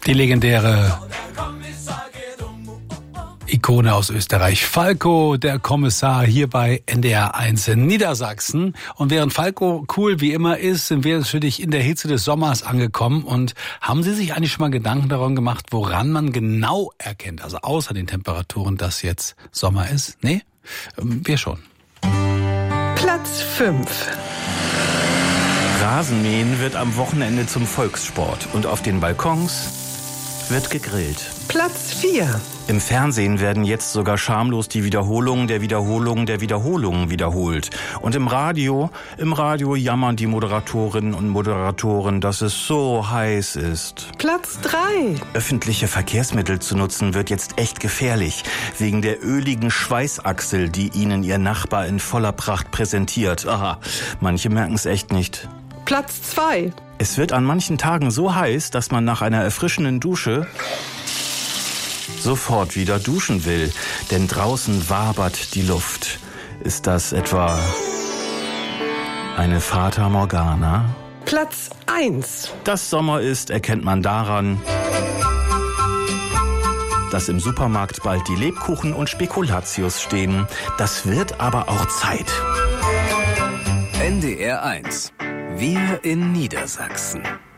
Die legendäre Ikone aus Österreich, Falco, der Kommissar, hier bei NDR 1 in Niedersachsen. Und während Falco cool wie immer ist, sind wir natürlich in der Hitze des Sommers angekommen. Und haben Sie sich eigentlich schon mal Gedanken daran gemacht, woran man genau erkennt, also außer den Temperaturen, dass jetzt Sommer ist? Nee? Wir schon. Platz 5. Rasenmähen wird am Wochenende zum Volkssport und auf den Balkons wird gegrillt. Platz 4. Im Fernsehen werden jetzt sogar schamlos die Wiederholungen der Wiederholungen der Wiederholungen wiederholt. Und im Radio jammern die Moderatorinnen und Moderatoren, dass es so heiß ist. Platz 3. Öffentliche Verkehrsmittel zu nutzen wird jetzt echt gefährlich, wegen der öligen Schweißachsel, die Ihnen Ihr Nachbar in voller Pracht präsentiert. Aha, manche merken es echt nicht. Platz 2. Es wird an manchen Tagen so heiß, dass man nach einer erfrischenden Dusche sofort wieder duschen will, denn draußen wabert die Luft. Ist das etwa eine Fata Morgana? Platz 1. Dass Sommer ist, erkennt man daran, dass im Supermarkt bald die Lebkuchen und Spekulatius stehen. Das wird aber auch Zeit. NDR 1. Wir in Niedersachsen.